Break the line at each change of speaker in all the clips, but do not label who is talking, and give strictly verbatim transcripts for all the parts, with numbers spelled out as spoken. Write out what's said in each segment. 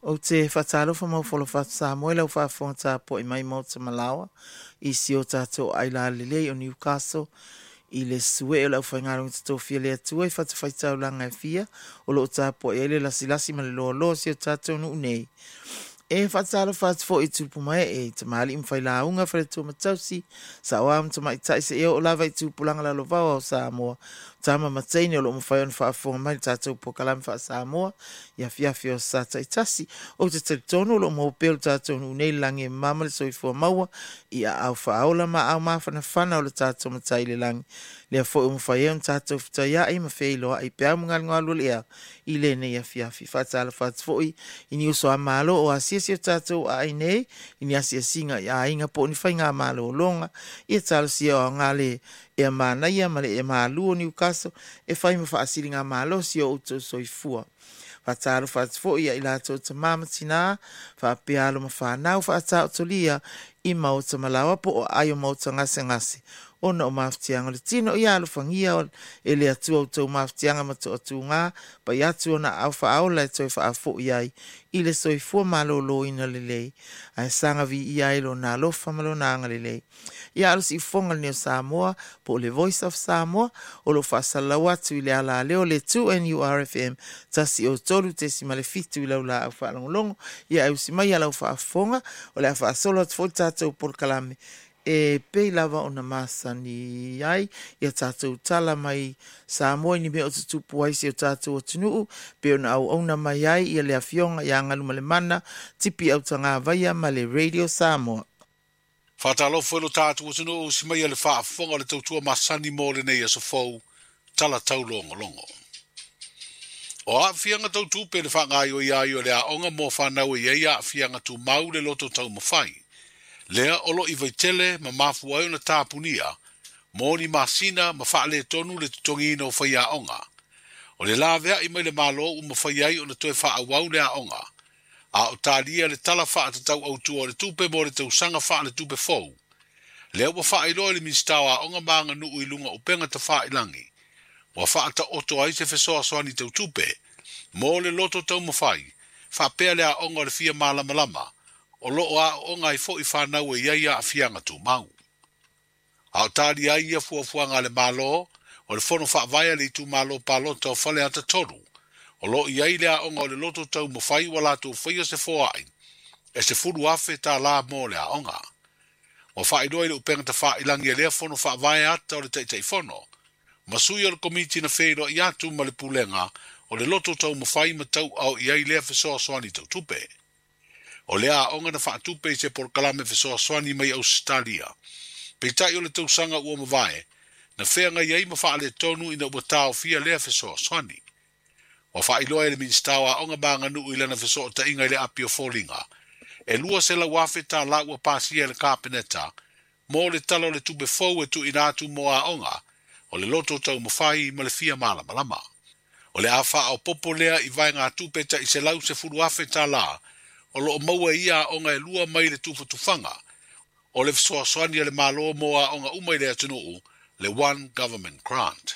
O te whatalo wha mau wholo whatu Samoa lau whaafonga po i mai mau te Malawa i si o tātou aila lelei o Newcastle i le sue o lau whaingarong te tōwhia lea tua i whatu whaitau langa e fia o lo o tāpo e le lasi lasi ma le loa loa si o tātou nu nei. E whatalo whatu fo i tupu mai e te maali im whaila unga whare tua matausi sa o am tama i taise e o lava i tupu langa la lovawa o Samoa. Tama mataini o lo mwhai on whaafonga mai tātou po kalami wha Samoa ia fiafi o sata i tasi o te teritono o lo mwa pēlu tātou nu nei langi e mama le soifua maua i a au whaaola ma au mawhana whana o le tātou matai le langi. Lea fo o mwhai on tātou whita ia i ma whailoa i pēa mga ngālu le ea i le nei a fiafi whatala whatu fo i i ni uso a malo o asia si o tātou a i nei i ni asia singa i a inga po ni whai ngā malo o longa i a talo si o ngā le e a mana ia ma le e malu o Newcastle e whai ma whaasiri ngā malo si o uto soifua. Whataro whatu fo ia i lato ta mamatina whaapealo ma whanau whaatao tolia i mauta malawa po o ayo mauta ngase ngase. Ona o maftianga le tino i alu whangia o e le atua o tau maftianga ma to atu ngā pa i atu o na au whaau lai toi whaafo i ai i le soifua malo lo ina le lei. Ai sanga vi i ai lo na lofa malo na anga le lei. I alu si fonga le neo Samoa po le Voice of Samoa o lo whaasala watu i le ala leo le two N U R F M tasi o tolu te si male fitu i lau la au whaalongolongo i au si mai alau whaafonga o le a whaasolo atu fo tātou por kalame. E pei lava o na masani ai, ia tātou tala mai Samoa ni me o tutupu ai si o tātou o tunuu, pe o na au au na mai ai, ia lea fionga, ia nganu male mana, tipi au tanga vaia ma le Radio Samoa.
Whatalo whelo tātou o tunuu, si mai ale whaafonga le tautua masani mo le nei aso fau, tala tau longo longo. O a fianga tautu pe le whangai o iai o lea onga mo whanau i eia a fianga tu mau le loto tau mawhai. Lea olo i vaitele ma mafu ai na tāpunia, mōni masina ma whaale tonu le tutongi no whaia onga. O le lavea i mai le malo u ma whaiai o na toe wha awau lea onga. A o tālia le tala wha atatau au tua le tupe mo le tau sanga wha le tupe fau. Lea wa wha iloa le minstawa onga maanga nuu i lunga upenga ta wha ilangi. Wa wha ata oto ai se fesoa soani tau tupe. Mō le loto tau mawhai, wha pea lea onga le fia malama lama. O loo a o ngai fo i whanau e iaia a fianga tu mau. Ao tāri a ia fuafuanga le malo, o le whono whaavaya le tu malo palo tau whale ata toru. O loo iai lea onga o le loto tau mawhai wala tu whaia se foai, e se furu afe ta la mo lea onga. O whaidoi le upenga ta whailangi e lea whono whaavaya ata o le teitei whono. Masui o le komiti na whairo i atu ma le pulenga, o le loto tau mawhai ma tau au iai lea fesoa soani tau tupe. O lea onga na whaatupe se por kalame fesoa swani mai Australia. Peitai o le tausanga ua mawae, na whenga iei ma whaale tonu ina ua tau fia lea fesoa swani. Wa whailoa ele minstawa onga banga nuu ilana fesoa ta inga ile apio folinga. E lua se la wafe ta la ua pasia le kāpeneta, mo le talo le tupe fau e tu inatu moa onga, o le loto tau mawhai ma le fia mala malama. O le awha au popo lea i vai ngā tupe ta i se lau se furu afe ta la, o lo maua ia onga e lua mai le tufa tufanga, o le fisoa soani le malo moa onga umai le atunuu, le One Government Grant.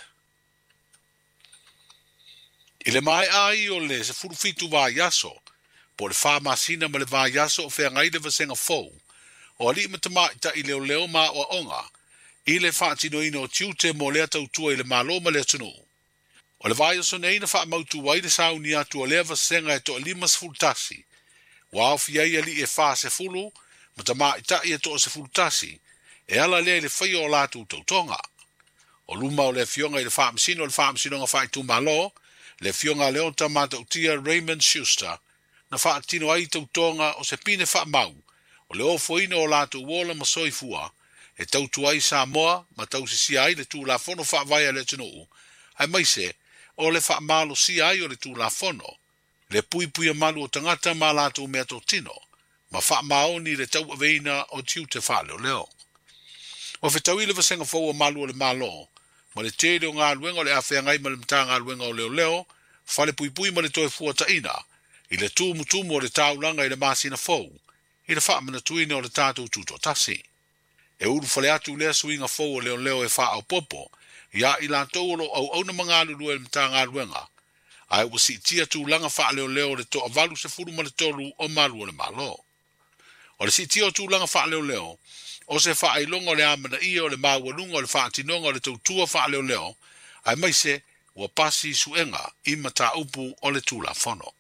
I le mai ai o le se furufitu vā yaso, po le whāmasina ma le vā yaso o whea ngai le vasenga fau, o ali matama ita i leo leo ma o onga, i le whaatino ino tiute mo lea tautua i le malo ma le atunuu. O le vā yaso neina wha mautu wai le sauni atu o lea vasenga e to limas fultasi, wa ofia ia li e fa se fulu, ma ta maa ita ia to se fulu tasi, e ala lea le whai o lātu tautonga. O luma o le fionga i le whaamsino, le whaamsino nga whai tu malo, le fionga leo ta mata utia Raymond Schuster, na whaatino ai tautonga o se pine wha mau, o le ofo ina o lātu uola ma soifua, e tautu ai Samoa, ma tausi si ai le tū la fono wha vaya le tunuu, ai maise, o le wha malo si ai o le tū la fono, le pui pui malu o tangata ma lātou mea tō tino, ma wha maoni le tau aveina o tiu te wha leo leo. O whetau i le vasenga fau o malu o le malo, ma le tere o ngā luenga o le awhea ngai ma le mta ngā luenga o leo leo, whale pui pui ma le toe fua ta ina, i le tūmu tūmu o le taulanga i le masina fau, i le wha mana tuina o le tātou tūto tasi. E uru whale atu lea suinga fau o leo leo e wha au popo, ia i lātou o lo au au na mga lulu e le mta ngā luenga, Ai ua si tia tūlanga wha leo leo le toa valu se furu ma le tolu o malu o le malo. O le si tia o tūlanga wha leo leo, o se wha ai longa o le amana ia o le mawalunga o le wha atinonga o le tautua wha leo leo, ai mai se ua pasi suenga i mata upu o le tūla whono.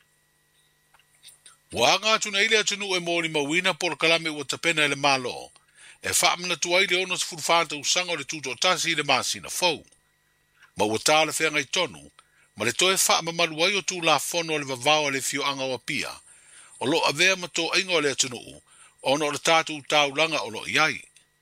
Wa ngā tuna ile atunu e mōri mawina por kalame ua tapena le malo, e wha amana tua ile ono se furu whanta usanga o le tūto tasi le masina fau. Ma ua tā le whenga i tonu, ma le toe wha mamalu ai o tūla whono le vavao le fio anga wa pia, o lo avea ma tō ingo le atunu, ono o le tātu tāu langa o lo iai.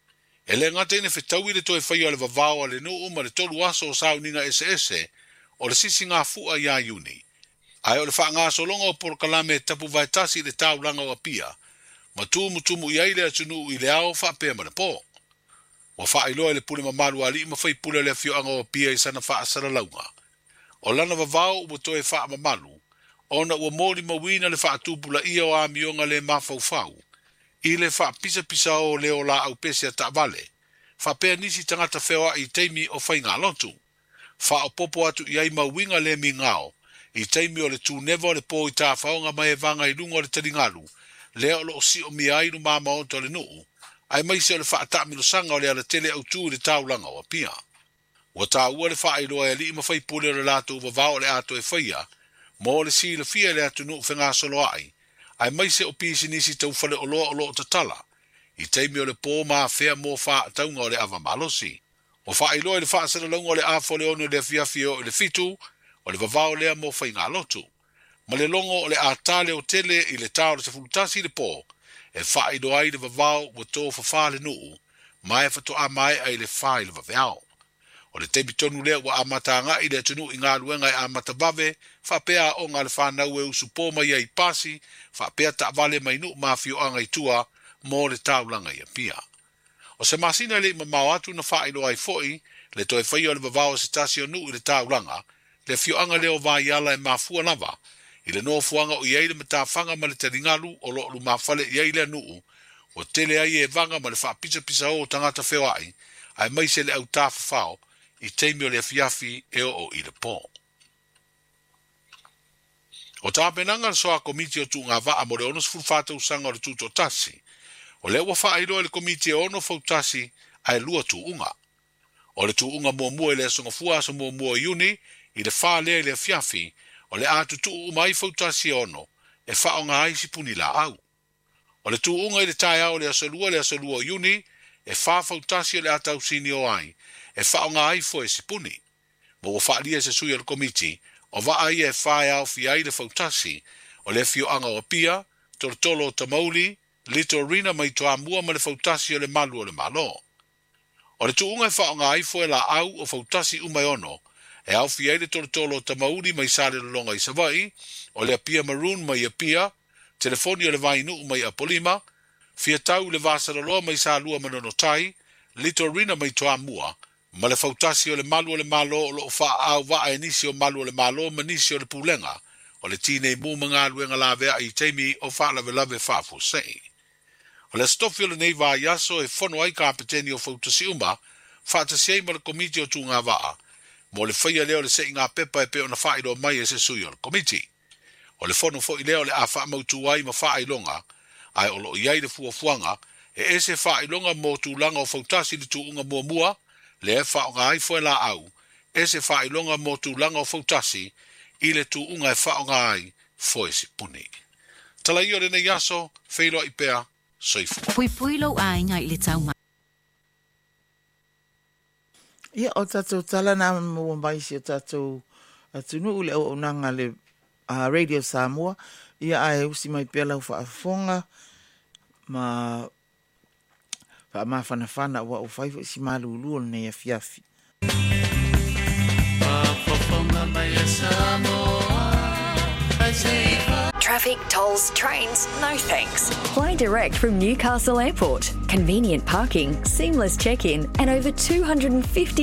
E le ngata ine whetau i le toe whaia le vavao le nuu ma le tolu aso o sauninga ese ese, o le sisi ngā fua ia iuni. Ai o le wha ngā solonga o por kalame tapu vai tasi le tāu langa wa pia, ma tūmu tūmu iai le atunu i le ao wha pēr ma le pō. Wa wha iloa le pule mamalu ali ma whai pule le fio anga wa pia i sana wha asara launga. O lana vavao ua toe wha mamalu, ona ua mōri mawina le wha atupula ia o amionga le mafau fau, i le wha pisa pisa o leo la au pese a ta'vale, wha pēr nisi tangata whewa i teimi o whai ngā lotu, wha o popo atu i ai mawinga le mi ngāo, i teimi o le tū nevo le pō i tā whaonga mai e vanga i lunga o le taringalu, leo lo o si o mi airu māma o to le nuu, ai mai se o le wha atamilo sanga o le ala tele au tū i le tāulanga o pia. Wa tā ua le wha iloa e li ima whai pule o le lātou vavao le ato e whaia, mo le si le fia le atu nuu whenga solo ai, ai mai se o pisi nisi tau whale o loa o loa tatala, i teimi o le pō maa whea mō wha ataunga o le awa malosi. O wha iloa i le wha asara launga o le afo le ono le fiafio o le fitu, o le vavao lea mō whai ngā lotu. Ma le longo o le atale o tele i le tau le se fulutasi le pō, e wha iloa i le vavao wa tō whawha le nuu, mai e whato a mai ai le wha i le vaveao. O le tebi tonu lea wa amata nga i le tunu i ngā luenga i amata vave, wha pea o ngā le whanau e usu pō mai ai pasi, wha pea ta vale mai nu mafio anga i tua, mō le taulanga i a pia. O se masina le ma mau atu na wha ilo ai foi, le toi whai o le vavao se tasi o nu i le taulanga, le fio anga leo vai ala e mafua lava, i le no fuanga o iei le mata whanga ma le taringalu o lo lu mawhale iei le nuu, o tele ai e vanga ma le wha pisa pisa o tangata whewai, ai mai se le au tāwhawhao, i teimi o le fiafi e o i le pō. O tāpenanga soa komiti o tū ngā vaa mo le ono sfulfata usanga o le tūto tasi, o le ua wha ailoa le komiti e ono fautasi ai lua tū unga. O le tū unga mua mua le songa fua sa mua mua iuni, i le wha lea le fiafi, o le atu tū umai fautasi ono, e wha o ngā aisi puni la au. O le tū unga i le tai au le asalua le asalua iuni, e wha fautasi o le atau sini o ai, e wha o ngā aifo e sipuni. Mo o wha lia se sui al komiti, o wa ai e whae au fi ai le fautasi, o le fio anga o pia, tortolo o tamauli, lito rina mai toa mua ma le fautasi o le malu o le malo. O le tuunga e wha o ngā aifo e la au o fautasi umai ono, e au fi ai le tortolo o tamauli mai sale longa i savai, o le pia maroon mai a pia, telefoni o le vainu mai a polima, fia tau le vasaraloa mai sa lua manono tai, lito rina mai toa mua, ma le fautasi o le malu o le malo o lo wha au wa e nisi o malu o le malo ma nisi o le pulenga, o le tine mu mga luenga la vea i teimi o wha lave lave wha fusei. O le stofi o le nei wa yaso e fono ai ka apeteni o fautasi uma, wha ta sei ma le komiti o tu ngā waa, mo le whaia leo le sei ngā pepa e pe o na wha ilo mai e se sui o le komiti. O le fono fo i leo le a wha mautu ai ma wha ilonga, ai o lo iai le fua fuanga, e ese wha ilonga mo tu langa o fautasi le tu unga mua mua, le e wha o ngā ai fo e la au, ese wha ilonga mo tu langa o fautasi, i le tu unga e wha o ngā ai fo e si puni. Tala i o le nei yaso, whailo i pea, soifu.
Pui pui lo ai ngai le tau mai.
Ia o tatou tala na mua mai si o tatou tunu ule o nanga le uh, Radio Samoa. Ia ai usi mai pea lau whaafonga ma wha ma whana whana wa o whaifu si malulu o nei a fiafi.
Traffic, tolls, trains, no thanks. Fly direct from Newcastle Airport. Convenient parking, seamless check-in, and over two hundred fifty